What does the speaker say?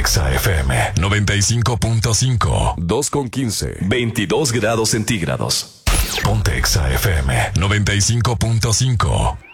Exa FM 95.5. 2:15. 22 grados centígrados. Ponte Exa FM 95.5.